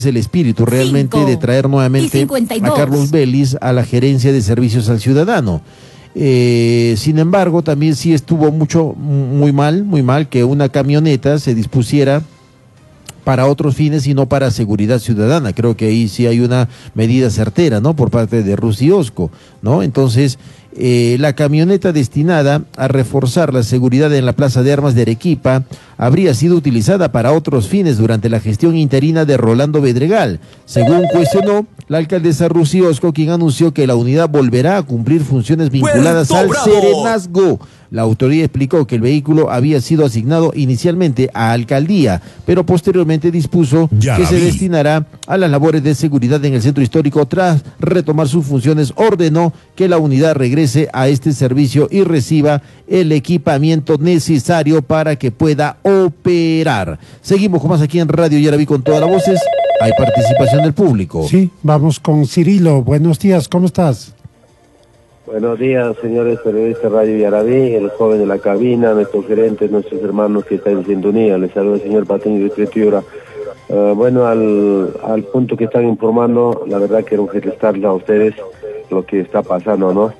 el espíritu realmente de traer nuevamente a Carlos Vélez a la gerencia de servicios al ciudadano. Sin embargo, también sí estuvo muy mal que una camioneta se dispusiera para otros fines y no para seguridad ciudadana. Creo que ahí sí hay una medida certera, ¿no?, por parte de Rusiosco, ¿no? Entonces, la camioneta destinada a reforzar la seguridad en la Plaza de Armas de Arequipa habría sido utilizada para otros fines durante la gestión interina de Rolando Bedregal, según cuestionó la alcaldesa Rusiosco, quien anunció que la unidad volverá a cumplir funciones vinculadas al serenazgo. La autoridad explicó que el vehículo había sido asignado inicialmente a alcaldía, pero posteriormente dispuso que se destinará a las labores de seguridad en el centro histórico. Tras retomar sus funciones, ordenó que la unidad regrese a este servicio y reciba el equipamiento necesario para que pueda operar. Seguimos con más aquí en Radio Yaraví con todas las voces. Hay participación del público. Sí, vamos con Cirilo. Buenos días, ¿cómo estás? Buenos días, señores periodistas de Radio Yaraví, el joven de la cabina, nuestros gerentes, nuestros hermanos que están en sintonía. Les saluda el señor Patiño de Escritura. Bueno, al punto que están informando, la verdad quiero felicitarles a ustedes lo que está pasando, ¿no?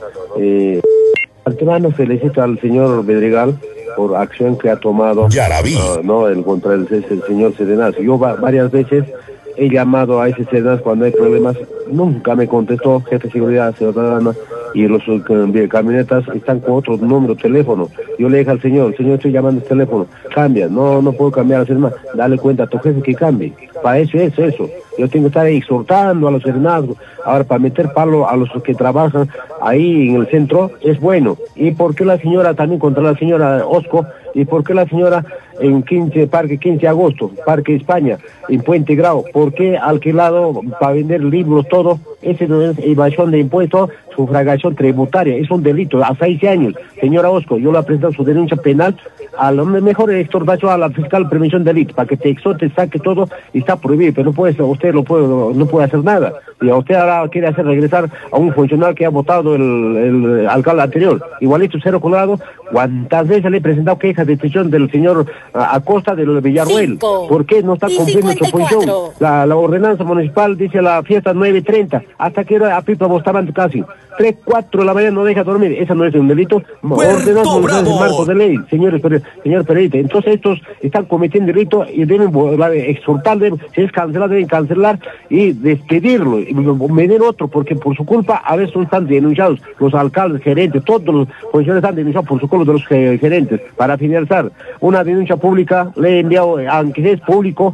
Antemano felicito al señor Bedregal por acción que ha tomado, ¿no?, contra el señor Serenazgo. Yo varias veces he llamado a ese Serenazgo cuando hay problemas, nunca me contestó jefe de seguridad ciudadana, y los camionetas están con otro número de teléfono. Yo le dije al señor, estoy llamando el teléfono, cambia, no puedo cambiar, dale cuenta a tu jefe que cambie. Para eso es eso. Yo tengo que estar exhortando a los serenazgos. Ahora, para meter palo a los que trabajan ahí en el centro, es bueno. ¿Y por qué la señora también contra la señora Osco? ¿Y por qué la señora en Parque 15 de agosto, Parque España, en Puente Grau? ¿Por qué alquilado para vender libros, todo? Ese no es evasión de impuestos, sufragación tributaria, es un delito, a 6 años. Señora Osco, yo le he presentado su denuncia penal, a lo mejor extortación a la fiscal prevención de delito, para que te exhorte, saque todo, y está prohibido, pero usted no puede hacer nada. Y a usted ahora quiere hacer regresar a un funcionario que ha votado el alcalde anterior. Igualito, Cero Colorado, ¿cuántas veces le he presentado quejas de detención del señor Acosta del Villarruel? ¿Por qué no está cumpliendo su función? La ordenanza municipal dice la fiesta 9:30, hasta que era a Pipa Bustamante casi. 3, 4 de la mañana no deja dormir, ¿esa no es un delito? Ordenanza municipal de marco de ley, señor periodista. Entonces estos están cometiendo delito y deben exhortar, si es cancelar, deben cancelar y despedirlo, y medir otro, porque por su culpa a veces están denunciados los alcaldes, gerentes, todos los funcionarios están denunciados por su culpa de los gerentes. Para finalizar, una denuncia pública le he enviado, aunque es público,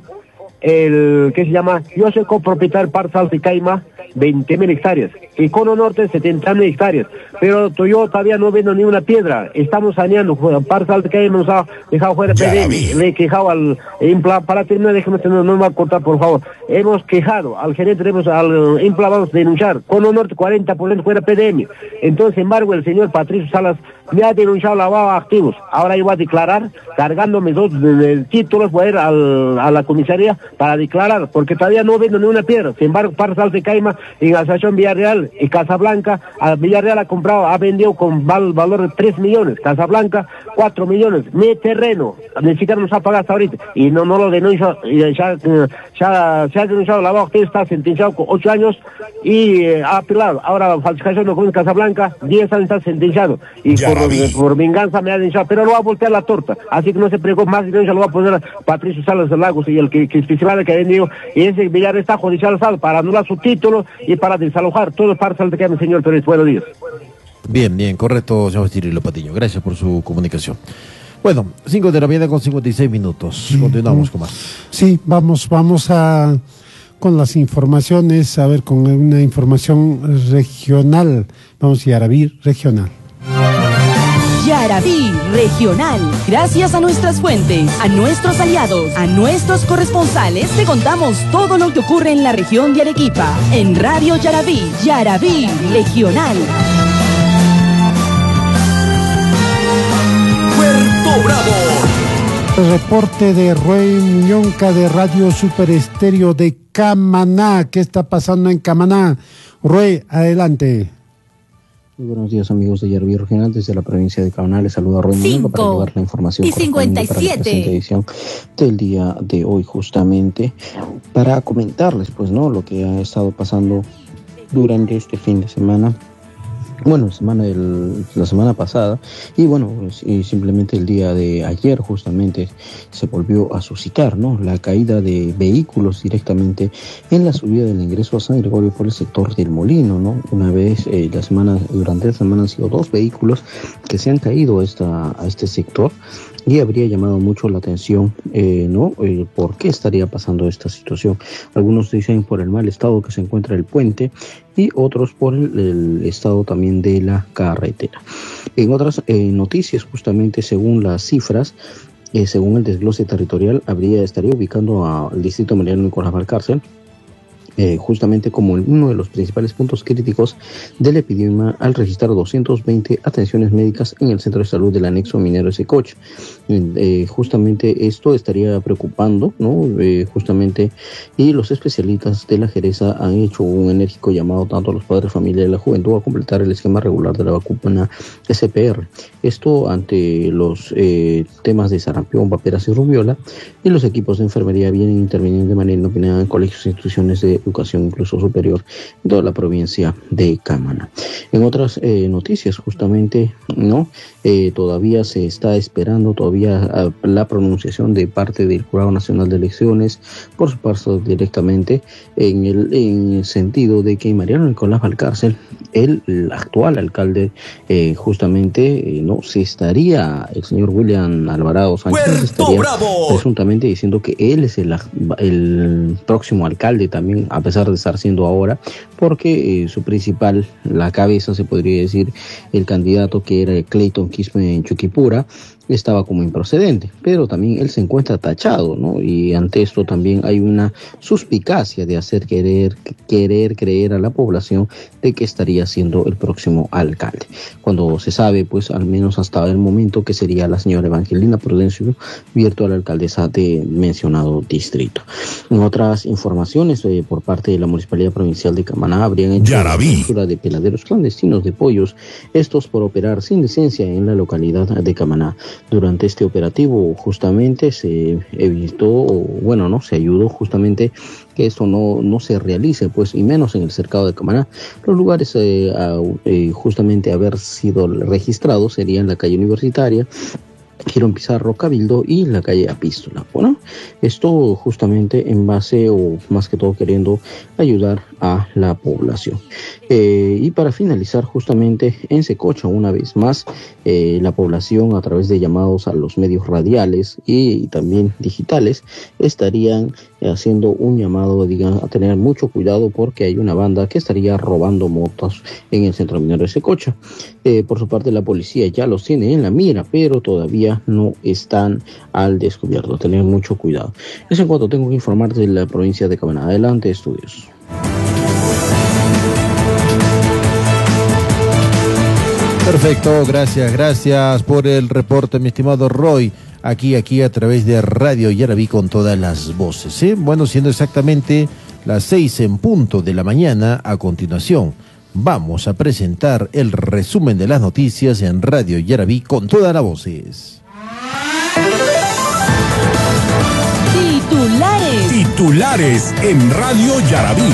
¿qué se llama? Yo soy copropietario Parsal de Caima, 20.000 hectáreas, y Cono Norte 70.000 hectáreas, pero yo todavía no vendo ni una piedra. Estamos saneando, Parsal de Caima nos ha dejado fuera PDM, le he quejado al para terminar, déjeme, no me va a cortar, por favor. Hemos quejado al gerente, al IMPLA, vamos a denunciar, Cono Norte 40% fuera PDM. Entonces, sin embargo, el señor Patricio Salas me ha denunciado lavado de activos. Ahora yo voy a declarar, cargándome 2 títulos, voy a ir a la comisaría para declarar, porque todavía no vendo ni una piedra. Sin embargo, Parsal de Caima, en Asociación Villarreal y Casablanca, a Villarreal ha vendido con valor de 3 millones, Casablanca 4 millones, mi terreno, ni siquiera nos ha pagado hasta ahorita, y no lo denuncio, ya se ha denunciado lavado de activos, está sentenciado con 8 años y ha apelado. Ahora falsificación de documentos Casablanca, 10 años está sentenciado, y por venganza me ha denunciado, pero lo va a voltear la torta, así que no se preocupe, más denuncia lo va a poner a Patricio Salas de Lagos, y el que especial que ha vendido, y ese Villarreal está judicializado para anular su título y para desalojar todo el Parsal de Caima, señor Pérez. Buenos días. Bien, correcto, señor Cirilo Patiño. Gracias por su comunicación. Bueno, 5 de la mañana con 56 minutos. Continuamos con más. Sí, vamos con las informaciones, a ver, con una información regional. Vamos a Yaraví regional. Yaraví Regional. Gracias a nuestras fuentes, a nuestros aliados, a nuestros corresponsales, te contamos todo lo que ocurre en la región de Arequipa. En Radio Yaraví, Yaraví Regional. Puerto Bravo. El reporte de Ruey Muñonca de Radio Super Estéreo de Camaná. ¿Qué está pasando en Camaná? Ruey, adelante. Muy buenos días, amigos de Yaraví Regional, desde la provincia de Camaná. Les saluda Roy Muñoz para llevar la información correspondiente para la presente edición del día de hoy, justamente para comentarles, pues, ¿no?, lo que ha estado pasando durante este fin de semana. Bueno, la semana pasada, y bueno, simplemente el día de ayer justamente se volvió a suscitar, ¿no?, la caída de vehículos directamente en la subida del ingreso a San Gregorio por el sector del Molino, ¿no? Una vez, durante la semana han sido 2 vehículos que se han caído a este sector, y habría llamado mucho la atención, ¿no?, por qué estaría pasando esta situación. Algunos dicen por el mal estado que se encuentra el puente, y otros por el estado también de la carretera. En otras noticias, justamente según las cifras, según el desglose territorial, estaría ubicando al distrito Mariano Nicolás Valcárcel justamente como uno de los principales puntos críticos de la epidemia, al registrar 220 atenciones médicas en el centro de salud del anexo minero Secocha. Justamente esto estaría preocupando, ¿no? Justamente, y los especialistas de la Jereza han hecho un enérgico llamado tanto a los padres de familia y la juventud a completar el esquema regular de la vacuna SPR. Esto ante los temas de sarampión, paperas y rubiola, y los equipos de enfermería vienen interviniendo de manera inopinada en colegios e instituciones de educación incluso superior en toda la provincia de Camaná. En otras noticias, justamente, ¿no? Todavía se está esperando la pronunciación de parte del Jurado Nacional de Elecciones, por su parte directamente, en el sentido de que Mariano Nicolás Valcárcel, el actual alcalde, justamente, no se estaría, el señor William Alvarado Sánchez estaría presuntamente diciendo que él es el próximo alcalde también, a pesar de estar siendo ahora, porque su principal, la cabeza, se podría decir, el candidato que era Clayton Quispe en Chuquipura, estaba como improcedente, pero también él se encuentra tachado, ¿no? Y ante esto también hay una suspicacia de hacer querer creer a la población de que estaría siendo el próximo alcalde, cuando se sabe, pues, al menos hasta el momento, que sería la señora Evangelina Prudencio, virtual alcaldesa de mencionado distrito. En otras informaciones, por parte de la Municipalidad Provincial de Camaná, habrían hecho la captura de peladeros clandestinos de pollos, estos por operar sin licencia en la localidad de Camaná. Durante este operativo justamente se evitó, se ayudó justamente que esto no se realice, pues, y menos en el cercado de Camaná. Los lugares justamente haber sido registrados serían la calle Universitaria, Girón Pizarro, Cabildo y la calle Apístola. Bueno, esto justamente en base, o más que todo queriendo ayudar a la población. Y para finalizar, justamente en Secocha, una vez más, la población, a través de llamados a los medios radiales y también digitales, estarían haciendo un llamado, a tener mucho cuidado, porque hay una banda que estaría robando motos en el centro minero de Secocha. Por su parte, la policía ya los tiene en la mira, pero todavía no están al descubierto. Tener mucho cuidado. Eso en cuanto tengo que informar de la provincia de Camaná. Adelante, estudios. Perfecto, gracias por el reporte, mi estimado Roy, aquí a través de Radio Yaraví con todas las voces, ¿sí? Bueno, siendo exactamente las 6 en punto de la mañana, a continuación vamos a presentar el resumen de las noticias en Radio Yaraví con todas las voces. Titulares en Radio Yaraví.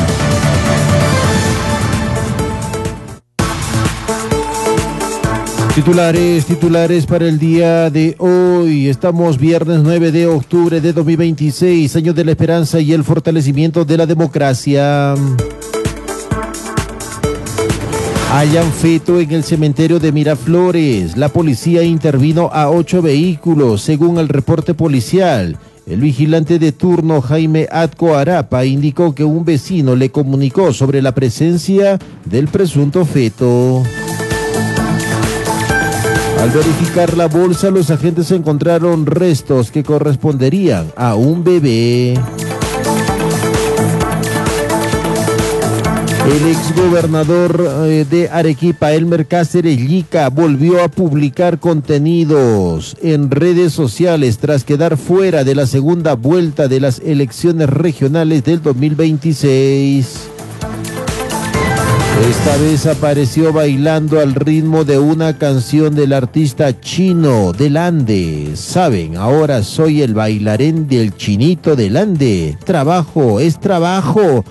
Titulares para el día de hoy. Estamos viernes 9 de octubre de 2026, año de la esperanza y el fortalecimiento de la democracia. Hallan feto en el cementerio de Miraflores. La policía intervino a 8 vehículos, según el reporte policial. El vigilante de turno, Jaime Atco Arapa, indicó que un vecino le comunicó sobre la presencia del presunto feto. Al verificar la bolsa, los agentes encontraron restos que corresponderían a un bebé. El exgobernador de Arequipa, Elmer Cáceres Llica, volvió a publicar contenidos en redes sociales tras quedar fuera de la segunda vuelta de las elecciones regionales del 2026. Esta vez apareció bailando al ritmo de una canción del artista chino del Ande. Saben, ahora soy el bailarín del chinito del Ande. Trabajo es trabajo.